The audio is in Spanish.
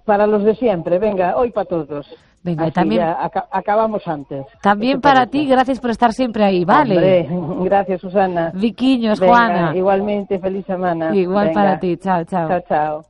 Para los de siempre, venga, hoy para todos. Venga, así y también, ya acabamos antes. también para ti, gracias por estar siempre ahí, ¿vale? Hombre, gracias, Susana. Viquiños, Venga, Juana. igualmente, feliz semana. Igual Venga. para ti, chao, chao. Chao, chao.